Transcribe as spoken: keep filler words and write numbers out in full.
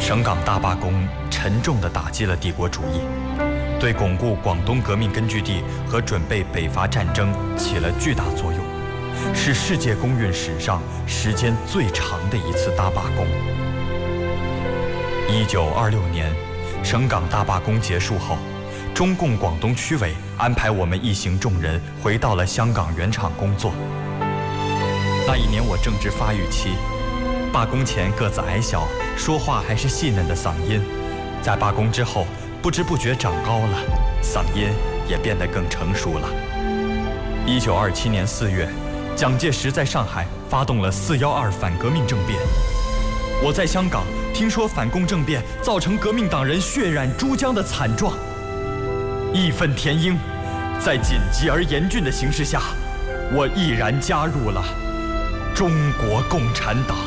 省港大罢工沉重地打击了帝国主义，对巩固广东革命根据地和准备北伐战争起了巨大作用，是世界公运史上时间最长的一次大罢工。一九二六年，省港大罢工结束后，中共广东区委安排我们一行众人回到了香港原厂工作。那一年我正值发育期，罢工前个子矮小，说话还是细嫩的嗓音，在罢工之后不知不觉长高了，嗓音也变得更成熟了。一九二七年四月，蒋介石在上海发动了四一二反革命政变。我在香港听说反共政变造成革命党人血染珠江的惨状，义愤填膺，在紧急而严峻的形势下，我毅然加入了中国共产党。